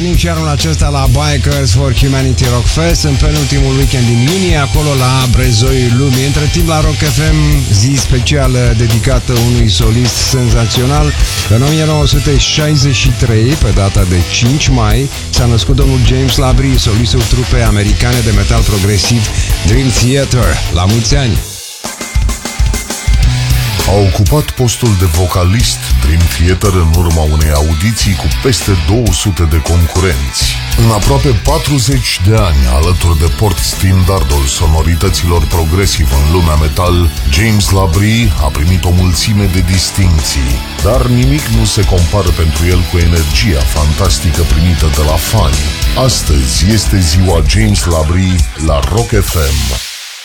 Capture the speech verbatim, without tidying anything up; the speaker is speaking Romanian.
Și anul acesta la Bikers for Humanity Rock Fest, în penultimul weekend din iunie, acolo la Brezoiul Lumii. Între timp la Rock F M, zi specială dedicată unui solist senzațional. În o mie nouă sute șaizeci și trei, pe data de cinci mai, s-a născut domnul James Labrie, solistul trupei americane de metal progresiv Dream Theater. La mulți ani! A ocupat postul de vocalist Dream Theater în urma unei audiții cu peste două sute de concurenți. În aproape patruzeci de ani, alături de port standardul sonorităților progresive în lumea metal, James Labrie a primit o mulțime de distincții, dar nimic nu se compară pentru el cu energia fantastică primită de la fani. Astăzi este ziua James Labrie la Rock F M.